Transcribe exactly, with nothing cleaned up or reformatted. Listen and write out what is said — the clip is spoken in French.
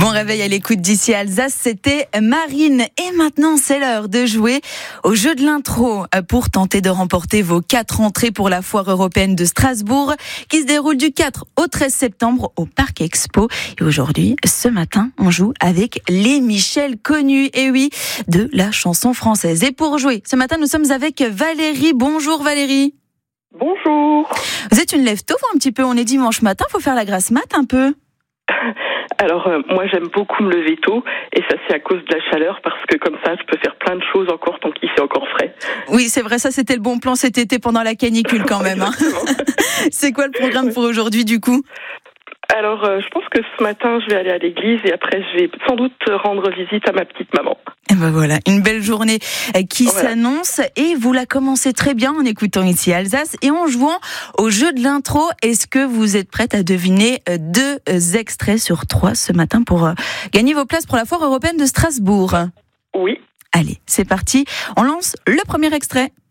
Bon réveil à l'écoute d'ici Alsace, c'était Marine. Et maintenant, c'est l'heure de jouer au jeu de l'intro pour tenter de remporter vos quatre entrées pour la foire européenne de Strasbourg qui se déroule du quatre au treize septembre au Parc Expo. Et aujourd'hui, ce matin, on joue avec les Michel connus, et oui, de la chanson française. Et pour jouer, ce matin, nous sommes avec Valérie. Bonjour Valérie. Bonjour. Vous êtes une lève-tôt un petit peu, on est dimanche matin, faut faire la grasse mat un peu. Alors euh, moi j'aime beaucoup me lever tôt et ça c'est à cause de la chaleur parce que comme ça je peux faire plein de choses encore tant qu'il fait encore frais. Oui c'est vrai, ça c'était le bon plan cet été pendant la canicule quand même. Hein. C'est quoi le programme pour aujourd'hui du coup ? Alors euh, je pense que ce matin je vais aller à l'église et après je vais sans doute rendre visite à ma petite maman. Et ben voilà, une belle journée qui voilà. s'annonce et vous la commencez très bien en écoutant ici Alsace et en jouant au jeu de l'intro. Est-ce que vous êtes prête à deviner deux extraits sur trois ce matin pour gagner vos places pour la foire européenne de Strasbourg ? Oui. Allez, c'est parti. On lance le premier extrait.